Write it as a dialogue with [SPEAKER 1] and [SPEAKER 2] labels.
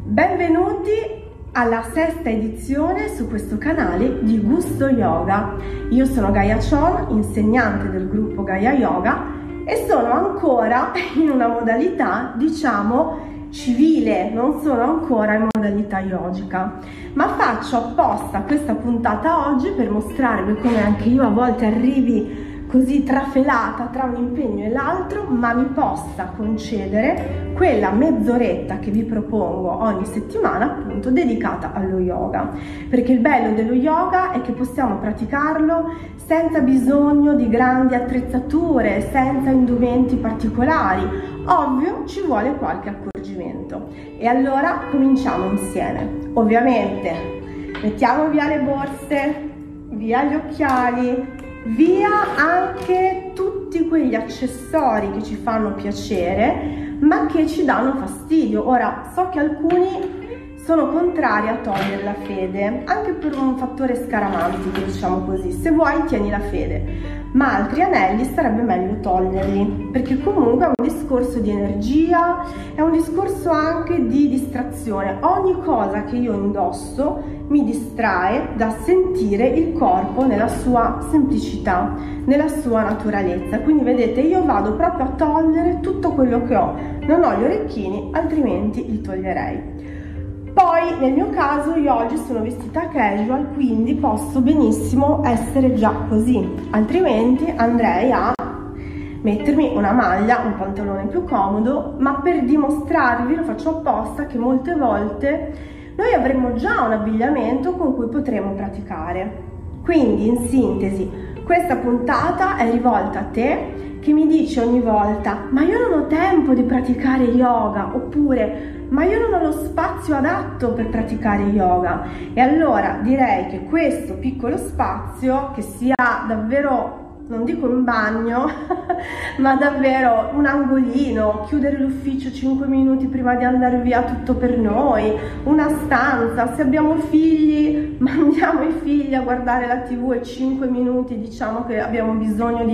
[SPEAKER 1] Benvenuti alla sesta edizione su questo canale di Gusto Yoga. Io sono Gaia Chon, insegnante del gruppo Gaia Yoga e sono ancora in una modalità, diciamo, civile, non sono ancora in modalità yogica, ma faccio apposta questa puntata oggi per mostrarvi come anche io a volte arrivi così trafelata tra un impegno e l'altro, ma mi possa concedere quella mezz'oretta che vi propongo ogni settimana, appunto dedicata allo yoga, perché il bello dello yoga è che possiamo praticarlo senza bisogno di grandi attrezzature, senza indumenti particolari. Ovvio, ci vuole qualche accorgimento. E allora cominciamo insieme. Ovviamente mettiamo via le borse, via gli occhiali, via anche tutti quegli accessori che ci fanno piacere ma che ci danno fastidio. Ora, so che alcuni sono contrari a togliere la fede, anche per un fattore scaramantico, diciamo così. Se vuoi tieni la fede, ma altri anelli sarebbe meglio toglierli, perché comunque è un discorso di energia, è un discorso anche di distrazione. Ogni cosa che io indosso mi distrae da sentire il corpo nella sua semplicità, nella sua naturalezza. Quindi vedete, io vado proprio a togliere tutto quello che ho. Non ho gli orecchini, altrimenti li toglierei. Poi nel mio caso io oggi sono vestita casual, quindi posso benissimo essere già così, altrimenti andrei a mettermi una maglia, un pantalone più comodo, ma per dimostrarvi, lo faccio apposta, che molte volte noi avremo già un abbigliamento con cui potremo praticare. Quindi in sintesi, questa puntata è rivolta a te che mi dici ogni volta: ma io non ho tempo di praticare yoga, oppure ma io non ho lo spazio adatto per praticare yoga. E allora direi che questo piccolo spazio, che sia davvero, non dico in bagno, ma davvero un angolino, chiudere l'ufficio 5 minuti prima di andare via, tutto per noi, una stanza, se abbiamo figli, mandiamo i figli a guardare la TV e 5 minuti diciamo che abbiamo bisogno di